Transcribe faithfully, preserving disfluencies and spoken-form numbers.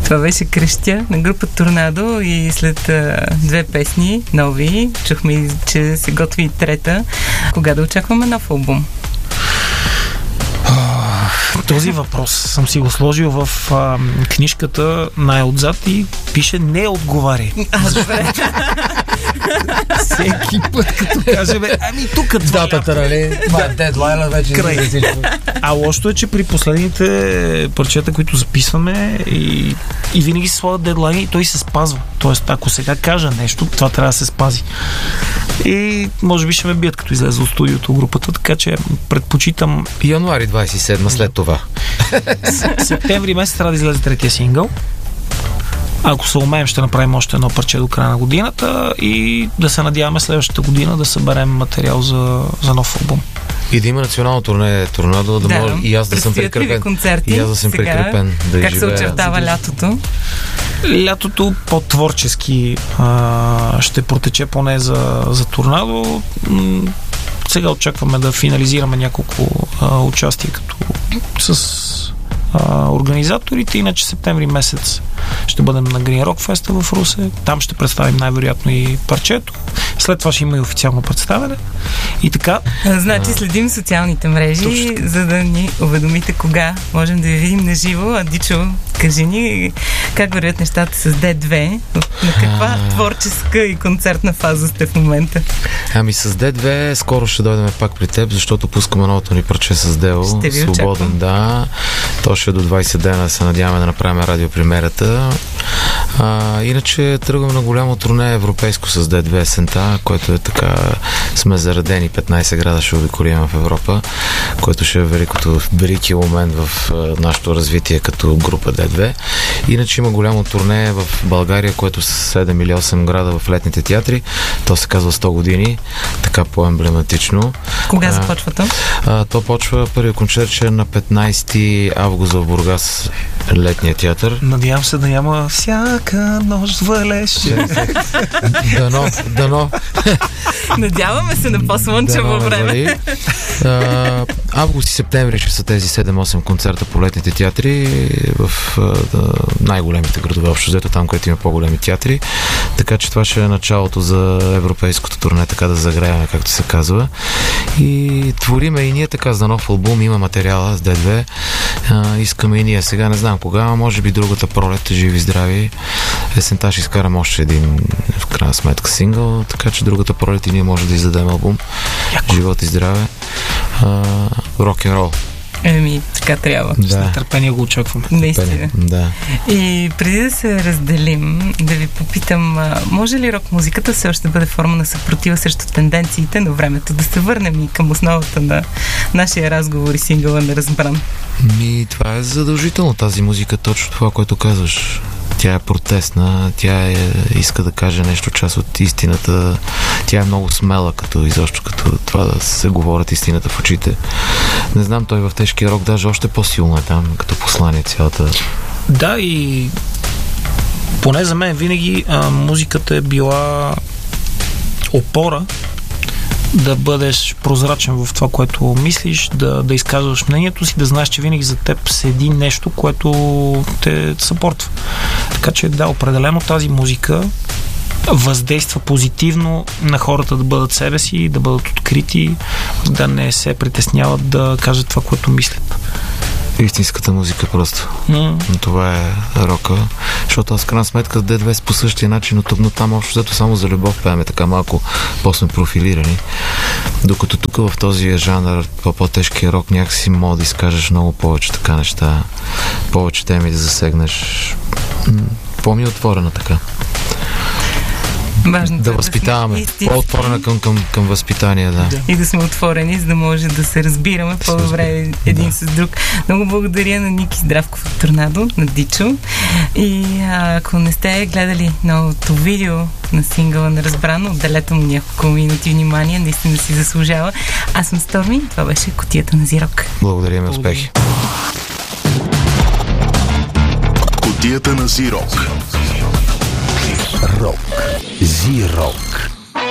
Това беше Кръстя на група Торнадо и след а, две песни нови, чухме, че се готви и трета. Кога да очакваме нов албум? Този въпрос съм си го сложил в а, книжката най-отзад и пише не отговаряй. А, добре. Всеки път, като каже, бе, ами тук датата, нали? Това е дедлайна вече. Край. А лошото е, че при последните парчета, които записваме и, и винаги се слагат дедлайни и той се спазва. Тоест, ако сега кажа нещо, това трябва да се спази. И може би ще ме бият, като излезе от студиото групата, така че предпочитам... Януари двадесет и седма след това. Септември месец трябва да излезе третия сингъл. Ако се умеем, ще направим още едно парче до края на годината и да се надяваме следващата година да съберем материал за, за нов албум. И да има национално турне Торнадо, да, да може и аз да съм прикрепен. Концерти, и аз да съм сега, прикрепен. Да как живея, се очертава да... лятото? Лятото по-творчески а, ще протече поне за, за Торнадо. М- сега очакваме да финализираме няколко а, участия като с а, организаторите, иначе септември месец ще бъдем на Green Rock Fest в Русе. Там ще представим най-вероятно и парчето. След това ще има и официално представяне. И така. Значи следим социалните мрежи, точно, за да ни уведомите кога можем да ви видим на живо. А Дичо, кажи ни как вървят нещата с Д две? На каква а... творческа и концертна фаза сте в момента? Ами с Д две скоро ще дойдем пак при теб, защото пускаме новото ни парче с Дело. Свободен, очаквам. Да. То ще до двадесет дена се надяваме да направим радиопремерата. А, иначе тръгваме на голямо турне европейско с Д две есента, което е така, сме заредени петнадесет града ще обиколим в Европа, което ще е великото, великият момент в а, нашето развитие като група Д две. Иначе има голямо турне в България, което са седем или осем града в летните театри. То се казва сто години, така по-емблематично. Кога започва то? А, то почва първият концерт ще е на петнадесети август в Бургас, летния театър. Надявам се да няма всяка нощ валеше. Дано, дано. Надяваме се на по-слънчево време. А, август и септември ще са тези седем-осем концерта по летните театри в а, най-големите градове, общо взето там, където има по-големи театри. Така че това ще е началото за европейското турне, така да загреяме, както се казва. И твориме и ние така за нов албум, има материала с Д две. А, искаме и ние сега, не знам кога, може би другата пролет, живи здрави. Есента ще изкарам още един, в крайна сметка, сингъл, така че другата пролет и ние може да издадем албум. Яко. Живот и здраве. Рок-н-рол. Еми, така трябва. Да. С нетърпение го очаквам. Наистина. Да. И преди да се разделим, да ви попитам, може ли рок-музиката все още да бъде форма на съпротива срещу тенденциите на времето? Да се върнем и към основата на нашия разговор и сингъла Неразбран. Ми, това е задължително. Тази музика, точно това, което казваш. Тя е протестна, тя е, иска да каже нещо, част от истината. Тя е много смела, като изобщо, като това да се говорят истината в очите. Не знам, той в тежкия рок даже още по-силно е там, като послание цялата. Да, и поне за мен винаги а, музиката е била опора да бъдеш прозрачен в това, което мислиш, да, да изказваш мнението си, да знаеш, че винаги за теб седи нещо, което те съпортва. Така че да, определено тази музика въздейства позитивно на хората да бъдат себе си, да бъдат открити, да не се притесняват да кажат това, което мислят. Истинската музика просто. Mm. Това е рока. Защото аз в крайна сметка Д две по същия начин, но там общо взето само за любов пееме, така малко по-сме профилирани. Докато тук в този жанр, по-тежкия рок, някакси мога да изкажеш много повече така неща, повече теми да засегнеш. По-ми отворена така. Важно да възпитаваме. Да по-отворена към, към, към възпитание, да. И да сме отворени, за да може да се разбираме да по-добре един да. с друг. Много благодаря на Ники Здравков от Торнадо, на Дичо. И ако не сте гледали новото видео на сингъла Неразбрано, отделете му няколко минути внимание, наистина си заслужава. Аз съм Сторми, това беше Кутията на Зирок. Благодаря ми, успехи. Кутията на Зирок. Рок. Зирок.